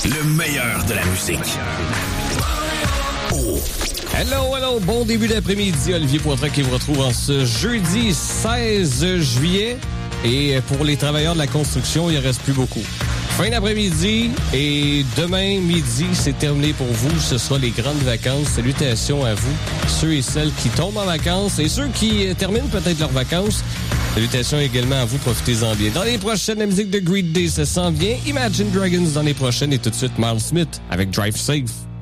Le meilleur de la musique. Oh. Hello, bon début d'après-midi. Olivier Poitras qui vous retrouve en ce jeudi 16 juillet. Et pour les travailleurs de la construction, il ne reste plus beaucoup. Fin d'après-midi et demain midi, c'est terminé pour vous. Ce sera les grandes vacances. Salutations à vous, ceux et celles qui tombent en vacances et ceux qui terminent peut-être leurs vacances. Salutations également à vous, profitez-en bien. Dans les prochaines, la musique de Green Day, ça s'en vient. Imagine Dragons dans les prochaines et tout de suite Miles Smith avec Drive Safe.